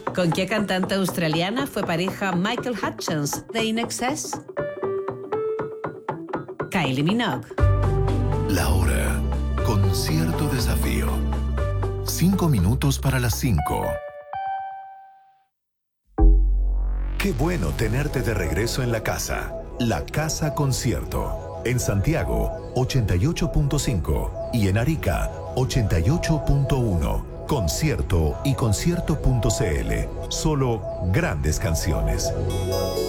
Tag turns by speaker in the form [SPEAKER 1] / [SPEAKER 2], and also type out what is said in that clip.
[SPEAKER 1] ¿Con qué cantante australiana fue pareja Michael Hutchence de In Excess? Kylie Minogue.
[SPEAKER 2] La hora con cierto desafío. 5 minutos para las 5. Qué bueno tenerte de regreso en la casa. La Casa Concierto. En Santiago, 88.5 y en Arica, 88.1. Concierto y concierto.cl. Solo grandes canciones.